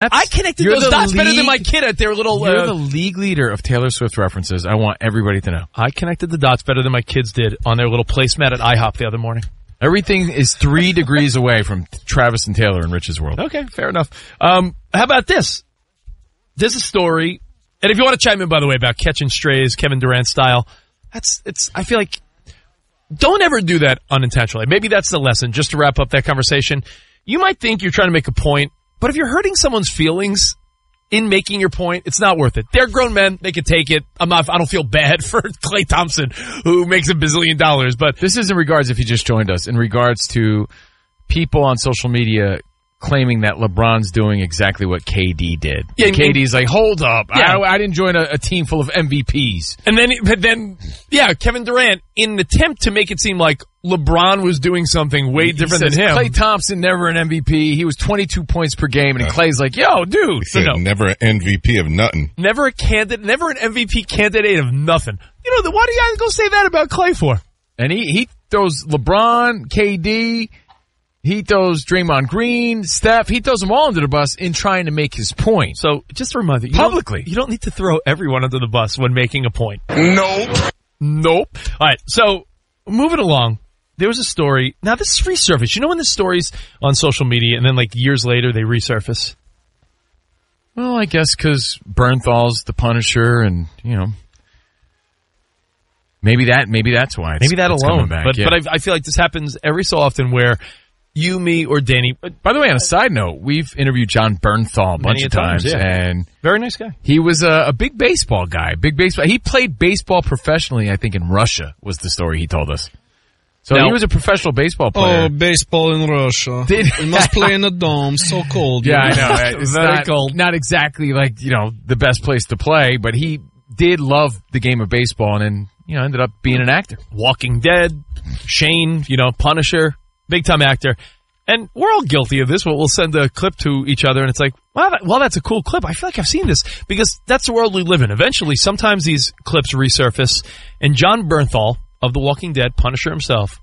I connected those dots better than my kid at their little... You're the league leader of Taylor Swift references. I want everybody to know. I connected the dots better than my kids did on their little placemat at IHOP the other morning. Everything is 3 degrees away from Travis and Taylor in Rich's world. Okay, fair enough. How about this? There's a story, and if you want to chime in, by the way, about catching strays, Kevin Durant style, I feel like, don't ever do that unintentionally. Maybe that's the lesson, just to wrap up that conversation. You might think you're trying to make a point, but if you're hurting someone's feelings in making your point, it's not worth it. They're grown men. They could take it. I don't feel bad for Klay Thompson, who makes $1 billion, but this is in regards, if you just joined us, in regards to people on social media claiming that LeBron's doing exactly what KD did. Yeah, KD's like, hold up. Yeah. I didn't join a team full of MVPs. And then, Kevin Durant, in an attempt to make it seem like LeBron was doing something way different than him. Klay Thompson, never an MVP. He was 22 points per game, and Klay's like, yo, dude. He said never an MVP of nothing. Never an MVP candidate of nothing. You know, why do you go say that about Klay for? And he throws LeBron, KD... He throws Draymond Green, Steph. He throws them all under the bus in trying to make his point. So just a reminder. Publicly. You don't need to throw everyone under the bus when making a point. Nope. All right, so moving along, there was a story. Now, this is resurfaced. You know when the stories on social media and then like years later they resurface? Well, I guess because Bernthal's the Punisher and, you know, maybe that's why. Maybe that alone. Back, but I feel like this happens every so often where you, me, or Danny. By the way, on a side note, we've interviewed John Bernthal a bunch of times, and very nice guy. He was a big baseball guy. He played baseball professionally, I think, in Russia was the story he told us. So he was a professional baseball player. Oh, baseball in Russia. We must play in the dome. So cold. Yeah, I know. It's very cold. Not exactly like, you know, the best place to play, but he did love the game of baseball and then, you know, ended up being an actor. Walking Dead, Shane, you know, Punisher. Big-time actor. And we're all guilty of this. We'll send a clip to each other, and it's like, well, that's a cool clip. I feel like I've seen this. Because that's the world we live in. Eventually, sometimes these clips resurface. And John Bernthal, of The Walking Dead, Punisher himself,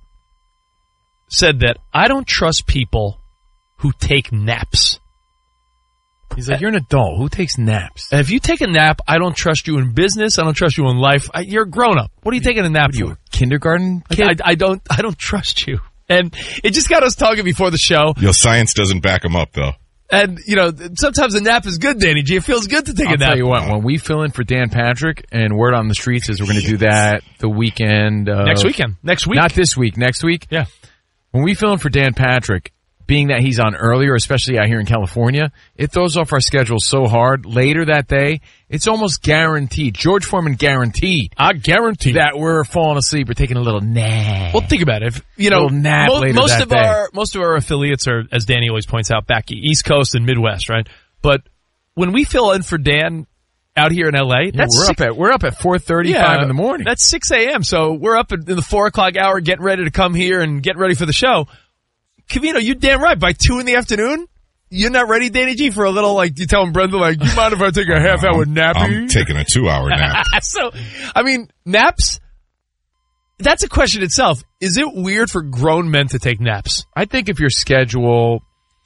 said that, I don't trust people who take naps. He's like, you're an adult. Who takes naps? And if you take a nap, I don't trust you in business. I don't trust you in life. You're a grown-up. What are you taking a nap for? You a kindergarten kid? I don't trust you. And it just got us talking before the show. Your science doesn't back them up, though. And, you know, sometimes a nap is good, Danny G. It feels good to take a nap. I'll tell you what, when we fill in for Dan Patrick, and word on the streets is we're going to do that the weekend. Next weekend. Next week. Not this week. Next week? Yeah. When we fill in for Dan Patrick, being that he's on earlier, especially out here in California, it throws off our schedule so hard. Later that day, it's almost guaranteed. George Foreman guaranteed. I guarantee that we're falling asleep or taking a little nap. Well, think about it. If, you know, nap later most of our affiliates are, as Danny always points out, back East Coast and Midwest, right? But when we fill in for Dan out here in LA, we're up at 4:35 in the morning. That's 6 a.m. So we're up in the 4 o'clock hour, getting ready to come here and get ready for the show. Cavino, you're damn right. By 2 in the afternoon, you're not ready, Danny G, for a little, like, you telling Brenda, like, you mind if I take a half-hour nap? I'm taking a 2-hour nap. So, I mean, naps, that's a question itself. Is it weird for grown men to take naps? I think if your schedule,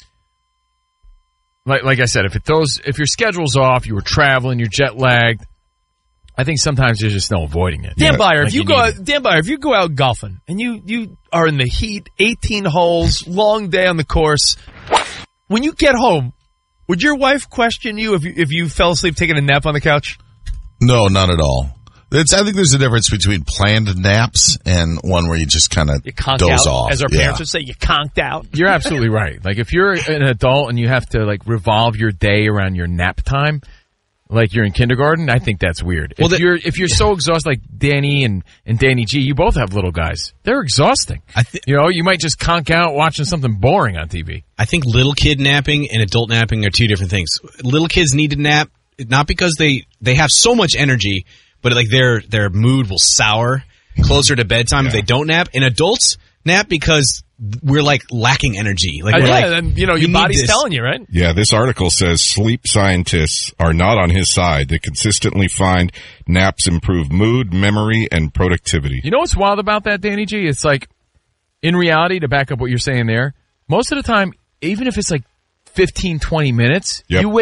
like I said, if your schedule's off, you were traveling, you're jet-lagged, I think sometimes there's just no avoiding it. Dan Byer, if you go out golfing and you are in the heat, 18 holes, long day on the course, when you get home, would your wife question you if you fell asleep taking a nap on the couch? No, not at all. I think there's a difference between planned naps and one where you just kind of doze off. As our parents would say, you conked out. You're absolutely right. Like, if you're an adult and you have to, like, revolve your day around your nap time, like you're in kindergarten, I think that's weird. Well, if you're so exhausted, like Danny and Danny G, you both have little guys. They're exhausting. You know, you might just conk out watching something boring on TV. I think little kid napping and adult napping are two different things. Little kids need to nap, not because they have so much energy, but like their mood will sour closer to bedtime if they don't nap. And adults nap because we're like lacking energy. Like and you know, your body's telling you, right? Yeah, this article says sleep scientists are not on his side. They consistently find naps improve mood, memory, and productivity. You know what's wild about that, Danny G? It's like, in reality, to back up what you're saying there, most of the time, even if it's like 15, 20 minutes, you wake